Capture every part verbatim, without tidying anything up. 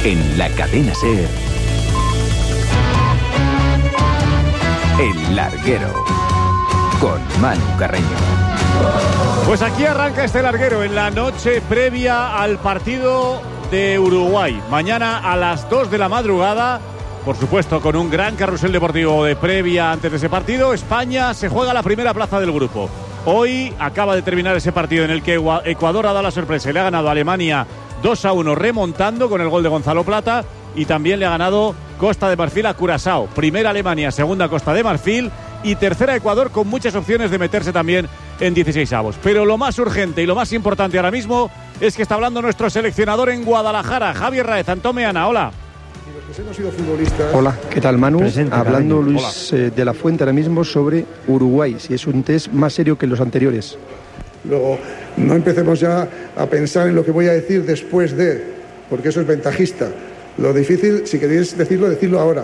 En la cadena SER, El Larguero, con Manu Carreño. Pues aquí arranca este larguero en la noche previa al partido de Uruguay. Mañana a las dos de la madrugada, por supuesto con un gran carrusel deportivo de previa antes de ese partido. España se juega la primera plaza del grupo. Hoy acaba de terminar ese partido en el que Ecuador ha dado la sorpresa y le ha ganado a Alemania dos a uno, remontando con el gol de Gonzalo Plata, y también le ha ganado Costa de Marfil a Curazao. Primera Alemania, segunda Costa de Marfil y tercera Ecuador, con muchas opciones de meterse también en dieciseisavos. Pero lo más urgente y lo más importante ahora mismo es que está hablando nuestro seleccionador en Guadalajara, Javier Raez. Antomeana, hola. Hemos sido futbolistas. Hola, ¿qué tal, Manu? Presente, Hablando cariño. Luis eh, de la Fuente ahora mismo sobre Uruguay, si es un test más serio que los anteriores. Luego, no empecemos ya a pensar en lo que voy a decir después de, porque eso es ventajista. Lo difícil, si queréis decirlo, decirlo ahora.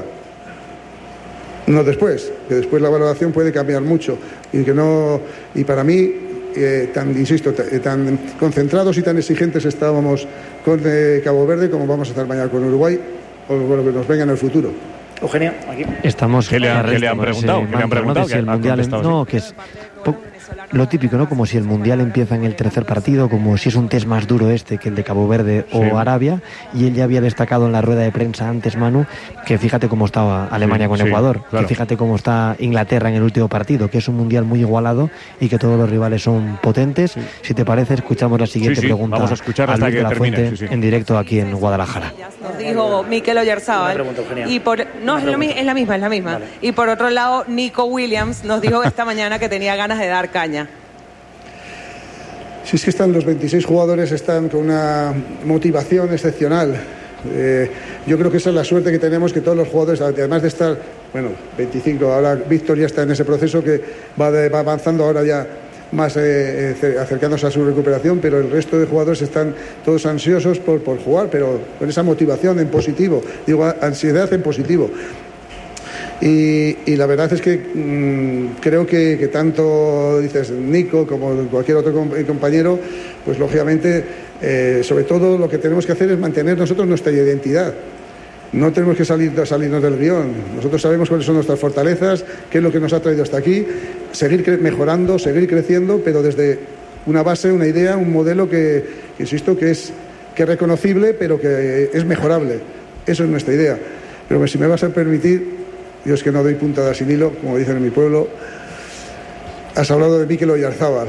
No después, que después la valoración puede cambiar mucho. Y que no, y para mí, eh, tan, insisto, t- tan concentrados y tan exigentes estábamos con eh, Cabo Verde como vamos a estar mañana con Uruguay, o con lo que nos venga en el futuro. Eugenio, aquí. Estamos ¿Qué le han- con qué le han ese preguntado? ¿Qué le han mantra, preguntado? ¿no? De si el ¿Qué ha mundial em- contestado? no, que es po- lo típico, ¿no? Como si el mundial empieza en el tercer partido, como si es un test más duro este que el de Cabo Verde o Sí. Arabia. Y él ya había destacado en la rueda de prensa antes, Manu, que fíjate cómo estaba Alemania Sí, con sí, Ecuador, claro. que fíjate cómo está Inglaterra en el último partido, que es un mundial muy igualado y que todos los rivales son potentes. Si te parece, escuchamos la siguiente Sí, sí, pregunta vamos a escuchar hasta Luis que de la termine, Fuente sí, sí. en directo aquí en Guadalajara. Nos dijo Mikel Oyarzábal. Una pregunta, Eugenia. Y por, no, Una es, lo mi- pregunta. es la misma, es la misma. Vale. Y por otro lado, Nico Williams nos dijo esta mañana que tenía ganas de dar caña. Si es que están los veintiséis jugadores, están con una motivación excepcional. Eh, yo creo que esa es la suerte que tenemos, que todos los jugadores, además de estar, bueno, veinticinco, ahora Víctor ya está en ese proceso que va, de- va avanzando ahora ya más eh, eh, acercándose a su recuperación, pero el resto de jugadores están todos ansiosos por, por jugar, pero con esa motivación en positivo, digo, ansiedad en positivo. Y, y la verdad es que mmm, creo que, que tanto, dices, Nico como cualquier otro com- compañero, pues lógicamente, eh, sobre todo lo que tenemos que hacer es mantener nosotros nuestra identidad. No tenemos que salir, salirnos del guión. Nosotros sabemos cuáles son nuestras fortalezas, qué es lo que nos ha traído hasta aquí, seguir cre- mejorando, seguir creciendo, pero desde una base, una idea, un modelo que, que insisto, que es, que es reconocible, pero que es mejorable. Eso es nuestra idea. Pero si me vas a permitir, yo es que no doy puntada sin hilo, como dicen en mi pueblo. Has hablado de Mikel Oyarzábal,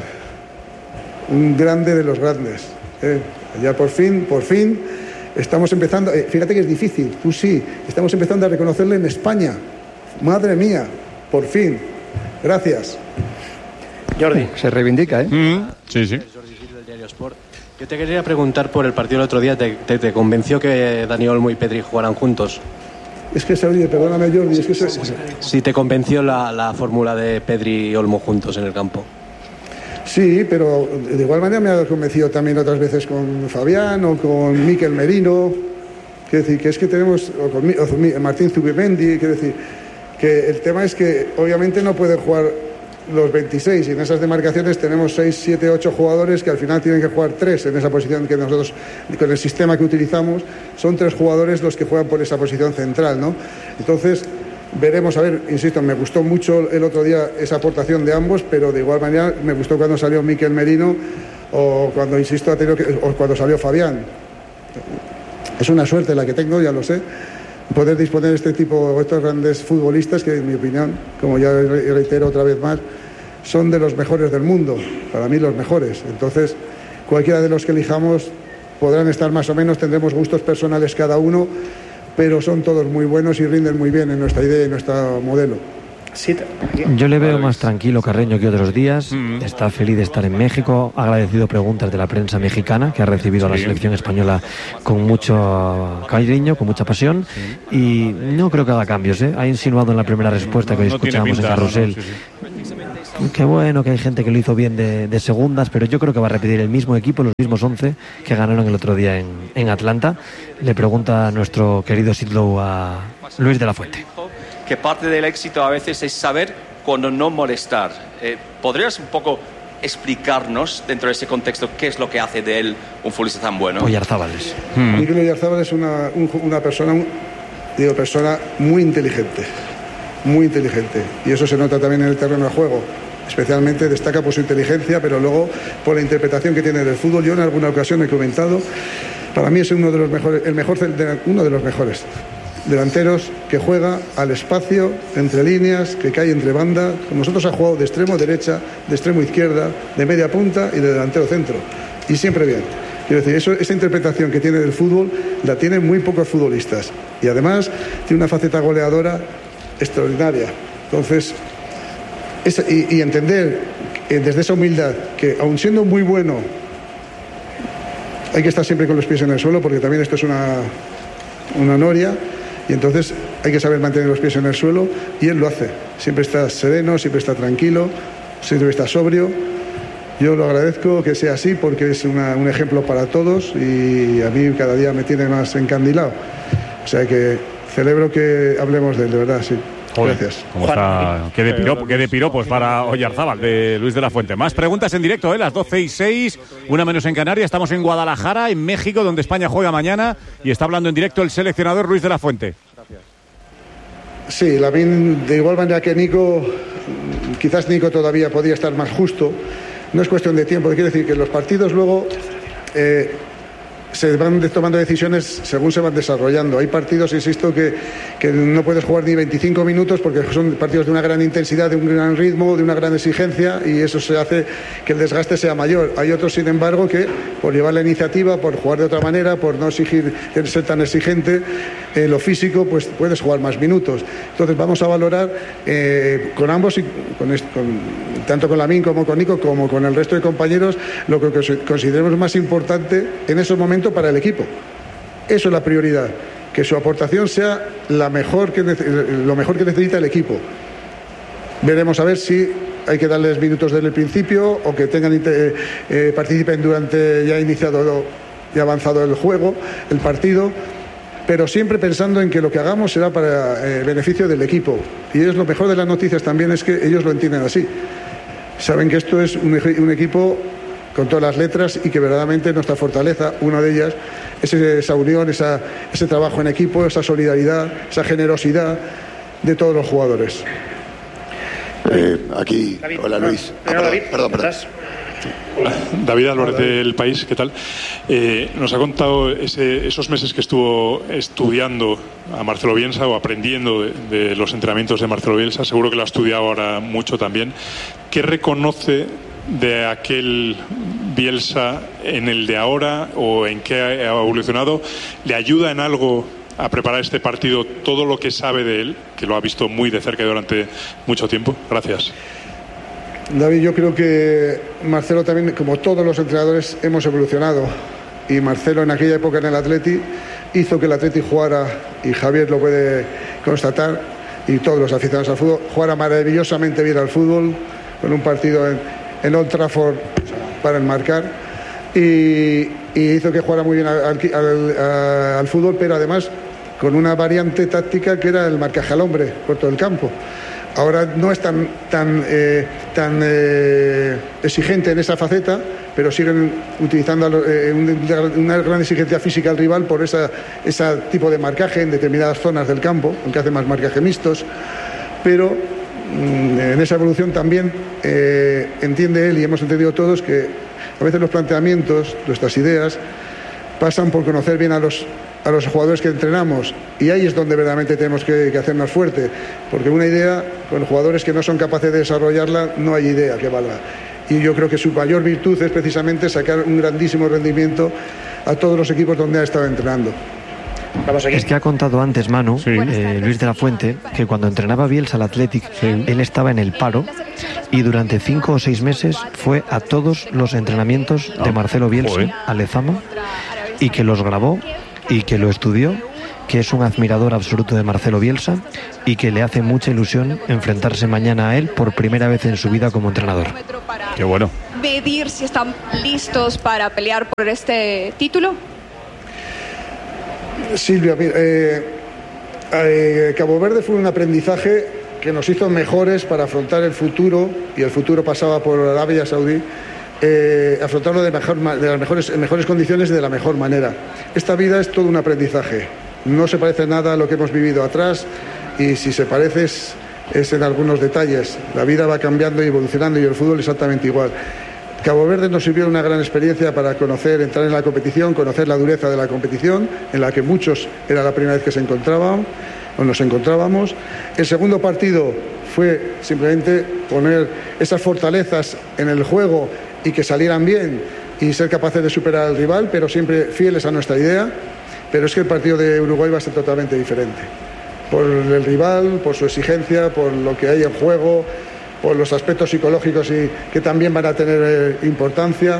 un grande de los grandes. ¿eh? Ya por fin, por fin, estamos empezando, eh, fíjate que es difícil, tú sí, estamos empezando a reconocerle en España. Madre mía, por fin. Gracias. Jordi. Se reivindica, ¿eh? Mm, sí, sí. Jordi Gil, del diario Sport. Yo te quería preguntar por el partido del otro día. ¿Te, te, te convenció que Dani Olmo y Pedri jugaran juntos? Es que, oye, perdóname, Jordi, es que... Se... Sí, te convenció la, la fórmula de Pedri y Olmo juntos en el campo. Sí, pero de igual manera me ha convencido también otras veces con Fabián o con Mikel Merino. Quiero decir, que es que tenemos, o con Mi- o con Mi- Martín Zubimendi, quiero decir, que el tema es que obviamente no pueden jugar los veintiséis y en esas demarcaciones tenemos seis, siete, ocho jugadores que al final tienen que jugar tres en esa posición que nosotros, con el sistema que utilizamos, son tres jugadores los que juegan por esa posición central, ¿no? Entonces, veremos, a ver, insisto, me gustó mucho el otro día esa aportación de ambos, pero de igual manera me gustó cuando salió Mikel Merino o cuando, insisto, ha tenido que, o cuando salió Fabián. Es una suerte la que tengo, ya lo sé, poder disponer de este tipo, estos grandes futbolistas que, en mi opinión, como ya reitero otra vez más, son de los mejores del mundo, para mí los mejores. Entonces, cualquiera de los que elijamos podrán estar más o menos, tendremos gustos personales cada uno, pero son todos muy buenos y rinden muy bien en nuestra idea y nuestro modelo. Sí, aquí. Yo le veo más tranquilo Carreño que otros días. Mm. Está feliz de estar en México. Ha agradecido preguntas de la prensa mexicana, que ha recibido a la Sí. selección española con mucho cariño, con mucha pasión. Y no creo que haga cambios, ¿eh? Ha insinuado en la primera respuesta que hoy No tiene escuchábamos pinta, en Carrusel. no, no, sí, sí. Qué bueno que hay gente que lo hizo bien de, de segundas, pero yo creo que va a repetir el mismo equipo, los mismos once que ganaron el otro día en, en Atlanta. Le pregunta a nuestro querido Sidlow a Luis de la Fuente. Que parte del éxito a veces es saber cuando no molestar. Eh, ¿Podrías un poco explicarnos dentro de ese contexto qué es lo que hace de él un futbolista tan bueno? Oyarzábales. Mm. Mikel Oyarzábal es una, un, una persona, un, digo, persona muy inteligente, muy inteligente. Y eso se nota también en el terreno de juego. Especialmente destaca por su inteligencia, pero luego por la interpretación que tiene del fútbol. Yo en alguna ocasión he comentado, para mí es uno de los mejores, el mejor, uno de los mejores delanteros que juega al espacio, entre líneas, que cae entre bandas. Con nosotros ha jugado de extremo derecha, de extremo izquierda, de media punta y de delantero centro. Y siempre bien. Quiero decir, eso, esa interpretación que tiene del fútbol la tienen muy pocos futbolistas. Y además tiene una faceta goleadora extraordinaria. Entonces, es, y, y entender eh, desde esa humildad que, aun siendo muy bueno, hay que estar siempre con los pies en el suelo, porque también esto es una, una noria. Y entonces hay que saber mantener los pies en el suelo, y él lo hace. Siempre está sereno, siempre está tranquilo, siempre está sobrio. Yo lo agradezco que sea así, porque es una, un ejemplo para todos, y a mí cada día me tiene más encandilado. O sea que celebro que hablemos de él, de verdad, sí. Gracias. ¿Cómo está? Qué de piropo, qué de piropos para Oyarzábal, de Luis de la Fuente. Más preguntas en directo, ¿eh? Las doce y seis, una menos en Canarias. Estamos en Guadalajara, en México, donde España juega mañana, y está hablando en directo el seleccionador Luis de la Fuente. Sí, Lamine, de igual manera que Nico, quizás Nico todavía podría estar más justo. No es cuestión de tiempo, quiere decir que los partidos luego eh, se van tomando decisiones según se van desarrollando. Hay partidos, insisto, que, que no puedes jugar ni veinticinco minutos porque son partidos de una gran intensidad, de un gran ritmo, de una gran exigencia, y eso se hace que el desgaste sea mayor. Hay otros, sin embargo, que por llevar la iniciativa, por jugar de otra manera, por no exigir ser tan exigente en lo físico, pues puedes jugar más minutos. Entonces vamos a valorar eh, con ambos, y con, con, tanto con Lamine como con Nico, como con el resto de compañeros, lo que consideremos más importante en esos momentos para el equipo. Eso es la prioridad, que su aportación sea la mejor que, lo mejor que necesita el equipo. Veremos a ver si hay que darles minutos desde el principio, o que tengan eh, eh, participen durante ya iniciado y avanzado el juego, el partido, pero siempre pensando en que lo que hagamos será para eh, beneficio del equipo. Y es lo mejor de las noticias también, es que ellos lo entienden así. Saben que esto es un, un equipo con todas las letras, y que verdaderamente nuestra fortaleza, una de ellas, es esa unión, esa, ese trabajo en equipo, esa solidaridad, esa generosidad de todos los jugadores. Eh, aquí, David, hola Luis. No, ah, perdón, David, perdón, perdón. Hola, David Álvarez del País, ¿qué tal? Eh, nos ha contado ese, esos meses que estuvo estudiando a Marcelo Bielsa, o aprendiendo de, de los entrenamientos de Marcelo Bielsa. Seguro que lo ha estudiado ahora mucho también. ¿Qué reconoce de aquel Bielsa en el de ahora, o en qué ha evolucionado? ¿Le ayuda en algo a preparar este partido todo lo que sabe de él, que lo ha visto muy de cerca durante mucho tiempo? Gracias. David, yo creo que Marcelo también, como todos los entrenadores, hemos evolucionado, y Marcelo en aquella época en el Atleti hizo que el Atleti jugara, y Javier lo puede constatar, y todos los aficionados al fútbol, jugara maravillosamente bien al fútbol, con un partido en, en Old Trafford para enmarcar, y, y hizo que jugara muy bien al, al, al, al fútbol, pero además con una variante táctica que era el marcaje al hombre por todo el campo. Ahora no es tan, tan, eh, tan eh, exigente en esa faceta, pero siguen utilizando eh, una gran exigencia física al rival por esa, ese tipo de marcaje en determinadas zonas del campo, aunque hace más marcaje mixtos. Pero mmm, en esa evolución también eh, entiende él, y hemos entendido todos, que a veces los planteamientos, nuestras ideas, pasan por conocer bien a los a los jugadores que entrenamos, y ahí es donde verdaderamente tenemos que, que hacernos fuerte, porque una idea, con jugadores que no son capaces de desarrollarla, no hay idea que valga. Y yo creo que su mayor virtud es precisamente sacar un grandísimo rendimiento a todos los equipos donde ha estado entrenando. Es que ha contado antes Manu, sí. eh, Luis de la Fuente, que cuando entrenaba Bielsa al Athletic, sí. él estaba en el paro, y durante cinco o seis meses fue a todos los entrenamientos de Marcelo Bielsa, Joder. a Lezama, y que los grabó y que lo estudió, que es un admirador absoluto de Marcelo Bielsa, y que le hace mucha ilusión enfrentarse mañana a él por primera vez en su vida como entrenador. Qué bueno. Medir si están listos para pelear por este título. Silvia, eh, eh, Cabo Verde fue un aprendizaje que nos hizo mejores para afrontar el futuro, y el futuro pasaba por Arabia Saudí, eh, afrontarlo de, mejor, de las mejores, en mejores condiciones y de la mejor manera. Esta vida es todo un aprendizaje, no se parece nada a lo que hemos vivido atrás, y si se parece es, es en algunos detalles. La vida va cambiando y evolucionando, y el fútbol exactamente igual. Cabo Verde nos sirvió una gran experiencia para conocer, entrar en la competición, conocer la dureza de la competición, en la que muchos era la primera vez que se encontraban o nos encontrábamos. El segundo partido fue simplemente poner esas fortalezas en el juego y que salieran bien y ser capaces de superar al rival, pero siempre fieles a nuestra idea. Pero es que el partido de Uruguay va a ser totalmente diferente. Por el rival, por su exigencia, por lo que hay en juego, por los aspectos psicológicos y que también van a tener eh, importancia.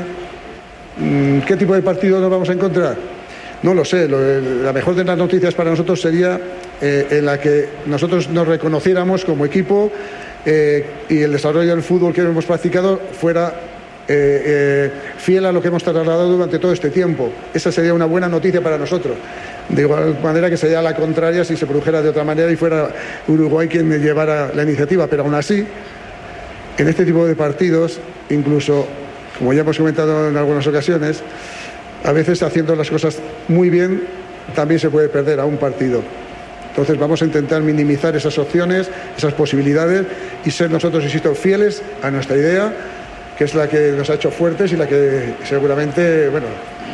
¿Qué tipo de partido nos vamos a encontrar? No lo sé. Lo, la mejor de las noticias para nosotros sería eh, en la que nosotros nos reconociéramos como equipo eh, y el desarrollo del fútbol que hemos practicado fuera eh, eh, fiel a lo que hemos trasladado durante todo este tiempo. Esa sería una buena noticia para nosotros. De igual manera que sería la contraria si se produjera de otra manera y fuera Uruguay quien llevara la iniciativa, pero aún así, en este tipo de partidos, incluso, como ya hemos comentado en algunas ocasiones, a veces haciendo las cosas muy bien, también se puede perder a un partido. Entonces vamos a intentar minimizar esas opciones, esas posibilidades, y ser nosotros, insisto, fieles a nuestra idea, que es la que nos ha hecho fuertes y la que seguramente, bueno,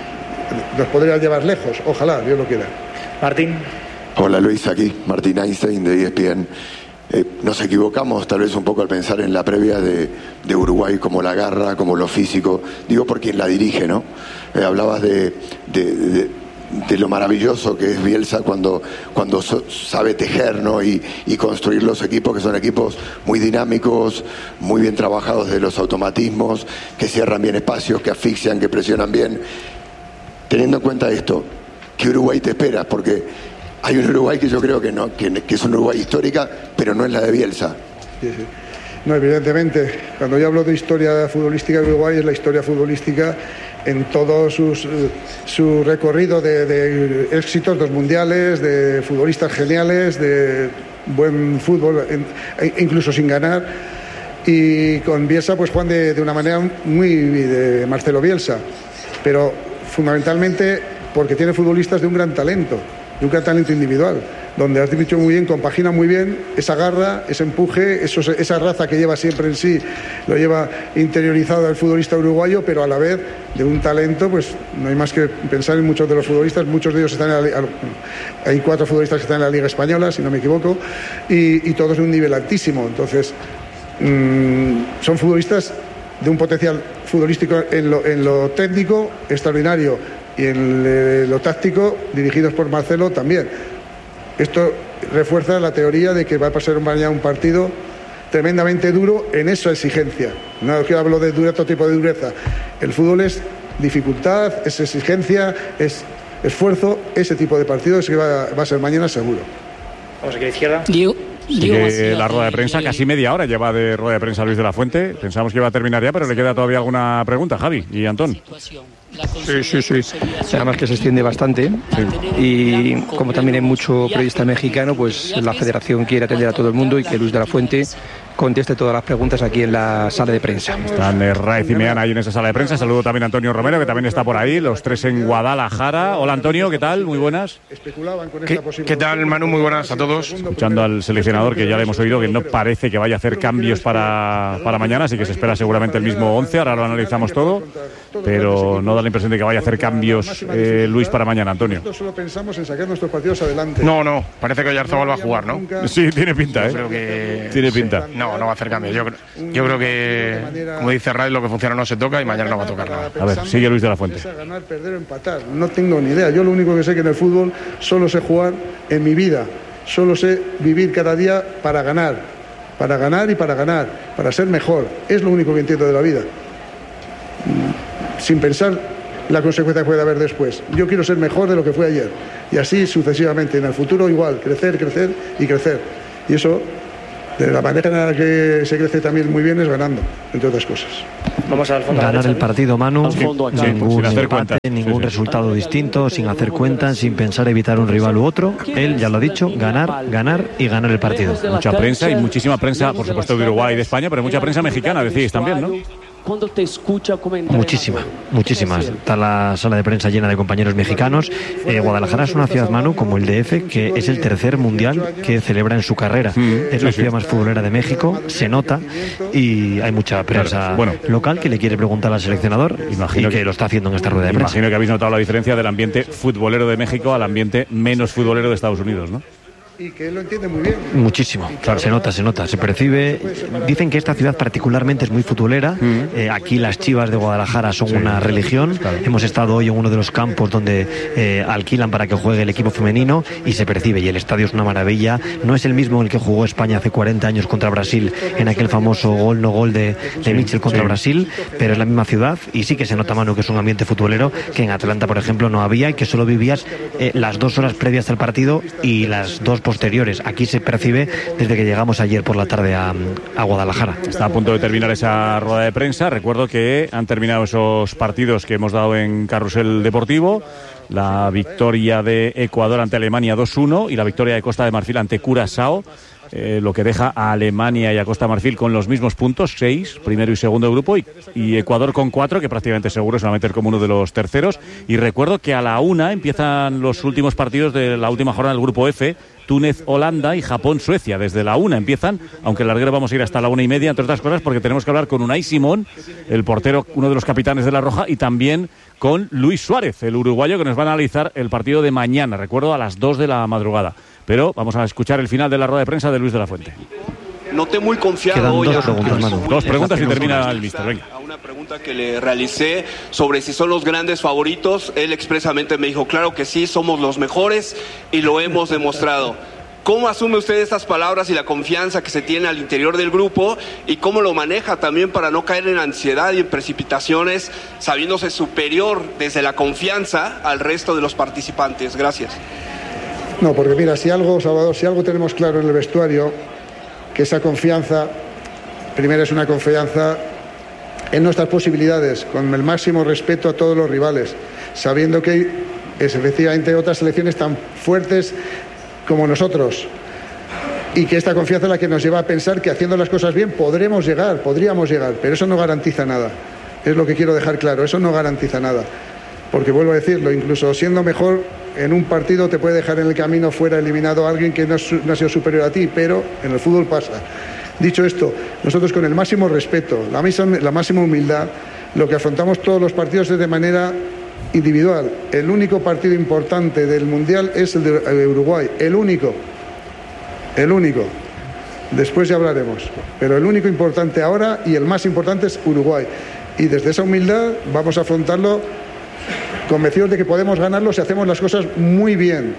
nos podría llevar lejos. Ojalá, Dios lo quiera. Martín. Hola Luis, aquí Martín Einstein de E S P N. Eh, nos equivocamos tal vez un poco al pensar en la previa de, de Uruguay como la garra, como lo físico, digo por quien la dirige, ¿no? Eh, hablabas de, de, de, de lo maravilloso que es Bielsa cuando, cuando so, sabe tejer, ¿no? y, y construir los equipos, que son equipos muy dinámicos, muy bien trabajados de los automatismos, que cierran bien espacios, que asfixian, que presionan bien. Teniendo en cuenta esto, ¿qué Uruguay te espera? Porque hay un Uruguay que yo creo que no, que, que es un Uruguay histórica, pero no es la de Bielsa. Sí, sí. No, evidentemente, cuando yo hablo de historia futbolística de Uruguay, es la historia futbolística en todo sus, su recorrido de, de éxitos, dos mundiales, de futbolistas geniales, de buen fútbol, incluso sin ganar. Y con Bielsa, pues Juan de, de una manera muy de Marcelo Bielsa, pero fundamentalmente porque tiene futbolistas de un gran talento, de un gran talento individual, donde has dicho muy bien, compagina muy bien esa garra, ese empuje, eso, esa raza que lleva siempre en sí, lo lleva interiorizado el futbolista uruguayo, pero a la vez de un talento, pues no hay más que pensar en muchos de los futbolistas, muchos de ellos están en la, hay cuatro futbolistas que están en la Liga Española, si no me equivoco, y, y todos de un nivel altísimo. Entonces, mmm, son futbolistas de un potencial futbolístico en lo, en lo técnico extraordinario, y en eh, lo táctico, dirigidos por Marcelo, también. Esto refuerza la teoría de que va a pasar mañana un partido tremendamente duro en esa exigencia. No es que hablo de dureza, otro tipo de dureza. El fútbol es dificultad, es exigencia, es esfuerzo. Ese tipo de partido es que va, va a ser mañana seguro. Vamos aquí a la izquierda. Sigue la rueda de prensa, casi media hora lleva de rueda de prensa Luis de la Fuente. Pensamos que iba a terminar ya, pero le queda todavía alguna pregunta, Javi y Antón. Sí, sí, sí. Además que se extiende bastante. Sí. Y como también hay mucho periodista mexicano, pues la federación quiere atender a todo el mundo y que Luis de la Fuente conteste todas las preguntas aquí en la sala de prensa. Están Raez y Meana ahí en esa sala de prensa. Saludo también a Antonio Romero, que también está por ahí, los tres en Guadalajara. Hola Antonio, ¿qué tal? Muy buenas. ¿Qué, ¿Qué tal, Manu? Muy buenas a todos. Escuchando al seleccionador, que ya le hemos oído que no parece que vaya a hacer cambios para, para mañana, así que se espera seguramente el mismo once, ahora lo analizamos todo, pero no da la impresión de que vaya a hacer cambios eh, Luis para mañana, Antonio. Nosotros solo pensamos en sacar nuestros partidos adelante. No, no, parece que Oyarzabal va a jugar, ¿no? Sí, tiene pinta, ¿eh? Yo creo que... Tiene pinta. Sí. No, no va a hacer cambios. Yo, yo creo que, como dice Ray, lo que funciona no se toca y mañana no va a tocar nada. A ver, sigue Luis de la Fuente. Ganar, perder o empatar. No tengo ni idea. Yo lo único que sé que en el fútbol solo sé jugar en mi vida. Solo sé vivir cada día para ganar. Para ganar y para ganar. Para ser mejor. Es lo único que entiendo de la vida. Sin pensar la consecuencia que puede haber después. Yo quiero ser mejor de lo que fue ayer. Y así sucesivamente. En el futuro igual. Crecer, crecer y crecer. Y eso de la manera en la que se crece también muy bien es ganando, entre otras cosas. Vamos al fondo. Ganar el partido, Manu, Al fondo aquí. ningún sin hacer empate, cuentas. ningún Sí, sí. resultado distinto, sin hacer cuentas, sin pensar evitar un rival u otro. Él ya lo ha dicho, ganar, ganar y ganar el partido. Mucha prensa y muchísima prensa, por supuesto, de Uruguay y de España, pero mucha prensa mexicana, decís también, ¿no? Muchísima, muchísima. Está la sala de prensa llena de compañeros mexicanos. Eh, Guadalajara es una ciudad, Manu, como el D F, que es el tercer mundial que celebra en su carrera. Mm, es la sí, ciudad sí. más futbolera de México, se nota, y hay mucha prensa Claro, bueno. local que le quiere preguntar al seleccionador Imagino y que, que- lo está haciendo en esta rueda de prensa. Imagino que habéis notado la diferencia del ambiente futbolero de México al ambiente menos futbolero de Estados Unidos, ¿no? Y que él lo entiende muy bien. Muchísimo, se nota, se nota, se percibe. Dicen que esta ciudad particularmente es muy futbolera. Eh, aquí las Chivas de Guadalajara son Sí, una religión. claro. Hemos estado hoy en uno de los campos donde eh, alquilan para que juegue el equipo femenino y se percibe. Y el estadio es una maravilla. No es el mismo en el que jugó España hace cuarenta años contra Brasil en aquel famoso gol no gol de, de Mitchell contra sí. Brasil, pero es la misma ciudad y sí que se nota, Manu, que es un ambiente futbolero que en Atlanta, por ejemplo, no había y que solo vivías eh, las dos horas previas al partido y las dos posteriores. Aquí se percibe desde que llegamos ayer por la tarde a, a Guadalajara. Está a punto de terminar esa rueda de prensa. Recuerdo que han terminado esos partidos que hemos dado en Carrusel Deportivo. La victoria de Ecuador ante Alemania dos uno y la victoria de Costa de Marfil ante Curazao. Eh, lo que deja a Alemania y a Costa de Marfil con los mismos puntos, seis, primero y segundo de grupo, y, y Ecuador con cuatro, que prácticamente seguro se va a meter como uno de los terceros. Y recuerdo que a la una empiezan los últimos partidos de la última jornada del grupo F, Túnez, Holanda y Japón, Suecia. Desde la una empiezan, aunque el larguero vamos a ir hasta la una y media, entre otras cosas, porque tenemos que hablar con Unai Simón, el portero, uno de los capitanes de La Roja, y también con Luis Suárez, el uruguayo, que nos va a analizar el partido de mañana, recuerdo, a las dos de la madrugada. Pero vamos a escuchar el final de la rueda de prensa de Luis de la Fuente. Noté muy confiado Quedan hoy dos a- preguntas, a- Manu. Dos preguntas y termina el mister. Venga. a una pregunta que le realicé sobre si son los grandes favoritos. Él expresamente me dijo, claro que sí, somos los mejores y lo hemos demostrado. ¿Cómo asume usted estas palabras y la confianza que se tiene al interior del grupo y cómo lo maneja también para no caer en ansiedad y en precipitaciones, sabiéndose superior desde la confianza al resto de los participantes? Gracias. No, porque mira, si algo, Salvador, si algo tenemos claro en el vestuario, que esa confianza, primero es una confianza en nuestras posibilidades, con el máximo respeto a todos los rivales, sabiendo que hay es, efectivamente otras selecciones tan fuertes como nosotros, y que esta confianza es la que nos lleva a pensar que haciendo las cosas bien podremos llegar, podríamos llegar, pero eso no garantiza nada. Es lo que quiero dejar claro, eso no garantiza nada. Porque vuelvo a decirlo, incluso siendo mejor en un partido te puede dejar en el camino fuera eliminado a alguien que no, es- no ha sido superior a ti, pero en el fútbol pasa. Dicho esto, nosotros con el máximo respeto, la, misa- la máxima humildad, lo que afrontamos todos los partidos es de manera individual. El único partido importante del Mundial es el de el de Uruguay, el único, el único. Después ya hablaremos, pero el único importante ahora y el más importante es Uruguay. Y desde esa humildad vamos a afrontarlo convencidos de que podemos ganarlo si hacemos las cosas muy bien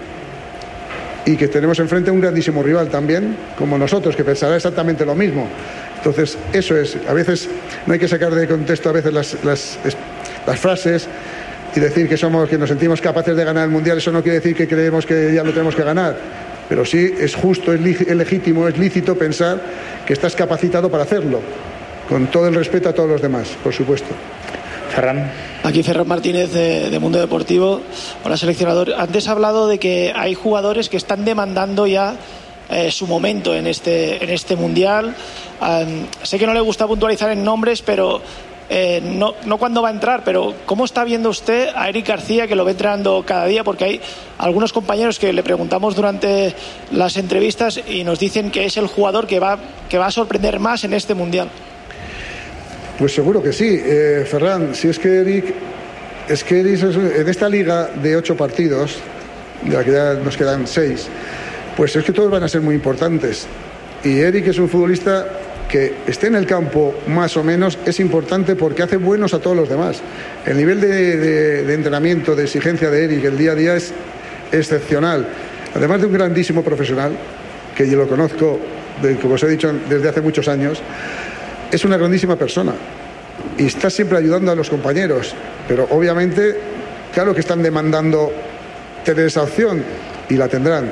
y que tenemos enfrente un grandísimo rival también, como nosotros, que pensará exactamente lo mismo. Entonces, eso es, a veces no hay que sacar de contexto a veces las, las, las frases y decir que somos, que nos sentimos capaces de ganar el Mundial. Eso no quiere decir que creemos que ya lo tenemos que ganar, pero sí es justo, es, li- es legítimo, es lícito pensar que estás capacitado para hacerlo, con todo el respeto a todos los demás, por supuesto. Ferran. Aquí Ferran Martínez de, de Mundo Deportivo. Hola, seleccionador. Antes ha hablado de que hay jugadores que están demandando ya eh, su momento en este, en este Mundial. Um, sé que no le gusta puntualizar en nombres, pero eh, no, no cuándo va a entrar, pero ¿cómo está viendo usted a Eric García, que lo ve entrenando cada día? Porque hay algunos compañeros que le preguntamos durante las entrevistas y nos dicen que es el jugador que va, que va a sorprender más en este Mundial. Pues seguro que sí, eh, Ferran. Si es que Eric, es que Eric es- en esta liga de ocho partidos, de la que ya nos quedan seis, pues es que todos van a ser muy importantes. Y Eric es un futbolista que esté en el campo más o menos es importante porque hace buenos a todos los demás. El nivel de, de- de entrenamiento, de exigencia de Eric el día a día es excepcional. Además de un grandísimo profesional, que yo lo conozco, de- como os he dicho, desde hace muchos años. Es una grandísima persona y está siempre ayudando a los compañeros, pero obviamente, claro que están demandando tener esa opción y la tendrán.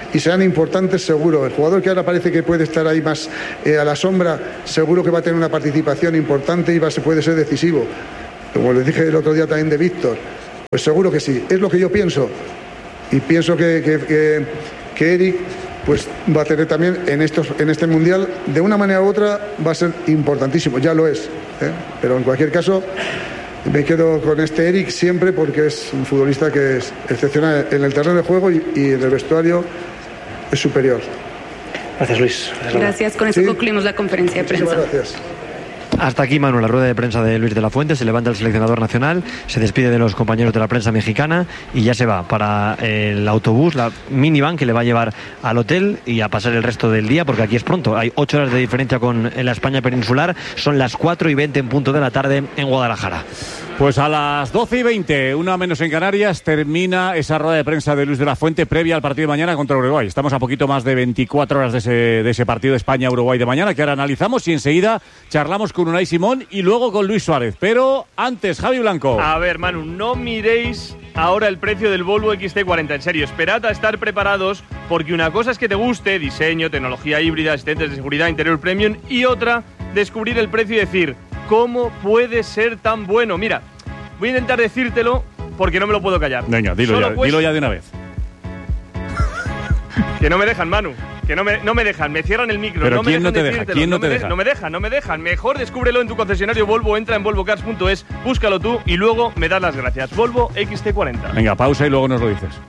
y serán importantes seguro. El jugador que ahora parece que puede estar ahí más eh, a la sombra, seguro que va a tener una participación importante y va, se puede ser decisivo. Como les dije el otro día también de Víctor, pues seguro que sí. Es lo que yo pienso. Y pienso que, que, que, que Eric pues va a tener también en, estos, en este Mundial, de una manera u otra, va a ser importantísimo. Ya lo es. ¿eh? Pero en cualquier caso, me quedo con este Eric siempre porque es un futbolista que es excepcional en el terreno de juego y, y en el vestuario es superior. Gracias, Luis. Gracias. Gracias. Con eso ¿Sí? concluimos la conferencia de prensa. Muchísimas gracias. Hasta aquí, Manu, la rueda de prensa de Luis de la Fuente. Se levanta el seleccionador nacional, se despide de los compañeros de la prensa mexicana y ya se va para el autobús, la minivan que le va a llevar al hotel y a pasar el resto del día, porque aquí es pronto. Hay ocho horas de diferencia con la España peninsular. Son las cuatro y veinte en punto de la tarde en Guadalajara. Pues a las doce y veinte, una menos en Canarias, termina esa rueda de prensa de Luis de la Fuente previa al partido de mañana contra Uruguay. Estamos a poquito más de veinticuatro horas de ese, de ese partido de España-Uruguay de mañana, que ahora analizamos y enseguida charlamos con Unai Simón y luego con Luis Suárez. Pero antes, Javi Blanco. A ver, Manu, no miréis ahora el precio del Volvo X C cuarenta. En serio, esperad a estar preparados, porque una cosa es que te guste, diseño, tecnología híbrida, asistentes de seguridad, interior premium, y otra, descubrir el precio y decir, ¿cómo puede ser tan bueno? Mira, voy a intentar decírtelo porque no me lo puedo callar. Venga, dilo, ya, pues, dilo ya de una vez. Que no me dejan, Manu. Que no me, no me dejan, me cierran el micro. ¿Pero no quién me no te deja? ¿Quién no, no te me deja? De, no me dejan, no me dejan. Mejor descúbrelo en tu concesionario Volvo, entra en volvo cars punto es, búscalo tú y luego me das las gracias. Volvo X C cuarenta. Venga, pausa y luego nos lo dices.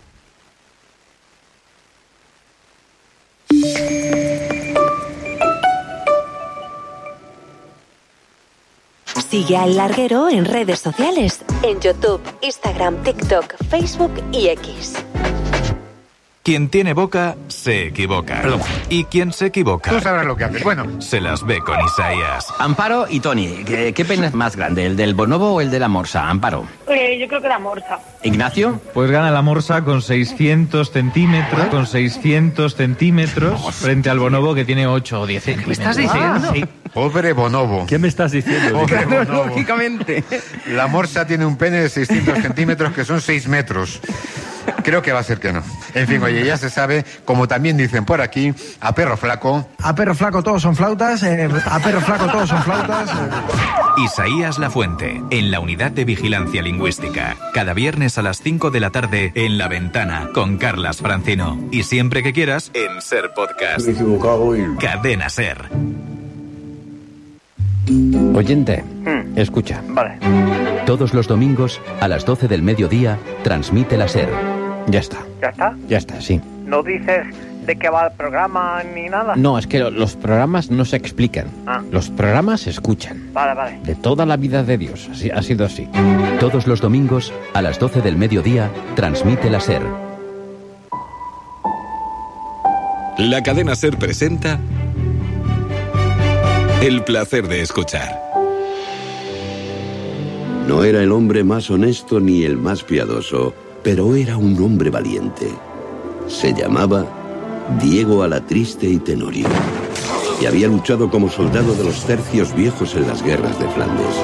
Sigue al Larguero en redes sociales, en YouTube, Instagram, TikTok, Facebook y X. Quien tiene boca, se equivoca. Perdón. Y quien se equivoca... Tú sabrás lo que haces. Bueno. Se las ve con Isaías. Amparo y Tony, ¿qué, qué pene es más grande, el del bonobo o el de la morsa? Amparo. Eh, yo creo que la morsa. ¿Ignacio? Pues gana la morsa con seiscientos centímetros, con seiscientos centímetros, frente al bonobo que tiene ocho o diez centímetros. ¿Qué me estás diciendo? Ah, sí. Pobre bonobo. ¿Qué me estás diciendo? Pobre bonobo. Lógicamente. La morsa tiene un pene de seiscientos centímetros, que son seis metros. Creo que va a ser que no. En fin, oye, ya se sabe, como también dicen por aquí, a perro flaco... A perro flaco todos son flautas, eh, a perro flaco todos son flautas... Eh. Isaías Lafuente, en la Unidad de Vigilancia Lingüística. Cada viernes a las cinco de la tarde, en La Ventana, con Carlas Francino. Y siempre que quieras, en Ser Podcast. Me he equivocado y... Cadena Ser. Oyente, mm. escucha. Vale. Todos los domingos, a las doce del mediodía, transmite la Ser. Ya está. ¿Ya está? Ya está, sí. ¿No dices de qué va el programa ni nada? No, es que los programas no se explican. Ah. Los programas se escuchan. Vale, vale. De toda la vida de Dios. Así, ha sido así. Todos los domingos, a las doce del mediodía, transmite la Ser. La cadena Ser presenta El placer de escuchar. No era el hombre más honesto ni el más piadoso, pero era un hombre valiente. Se llamaba Diego Alatriste y Tenorio, y había luchado como soldado de los tercios viejos en las guerras de Flandes.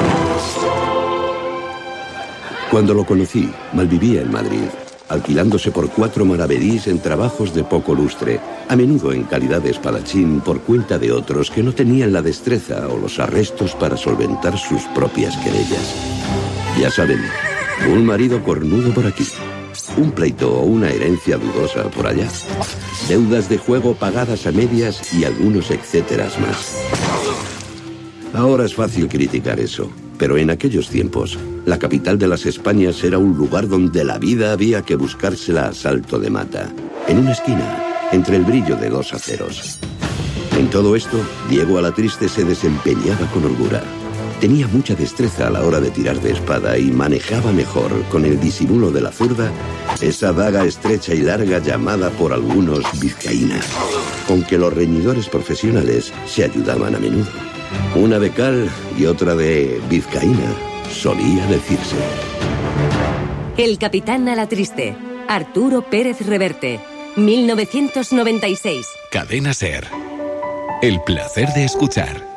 Cuando lo conocí, malvivía en Madrid, alquilándose por cuatro maravedís en trabajos de poco lustre, a menudo en calidad de espadachín por cuenta de otros que no tenían la destreza o los arrestos para solventar sus propias querellas. Ya saben, un marido cornudo por aquí, un pleito o una herencia dudosa por allá, deudas de juego pagadas a medias y algunos etcéteras más. Ahora es fácil criticar eso, pero en aquellos tiempos, la capital de las Españas era un lugar donde la vida había que buscársela a salto de mata, en una esquina, entre el brillo de dos aceros. En todo esto, Diego Alatriste se desempeñaba con holgura. Tenía mucha destreza a la hora de tirar de espada y manejaba mejor, con el disimulo de la zurda, esa daga estrecha y larga llamada por algunos vizcaína, con que los reñidores profesionales se ayudaban a menudo. Una de cal y otra de vizcaína, solía decirse. El capitán Alatriste, Arturo Pérez Reverte, mil novecientos noventa y seis. Cadena Ser. El placer de escuchar.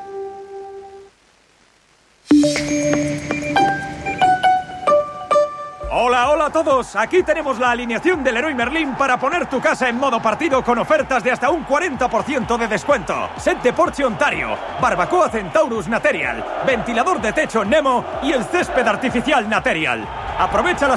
Hola, hola a todos. todos, aquí tenemos la alineación del Leroy Merlin para poner tu casa en modo partido con ofertas de hasta un cuarenta por ciento de descuento. Set de Porsche Ontario, barbacoa Centaurus Material, ventilador de techo Nemo y el césped artificial Material. Aprovecha las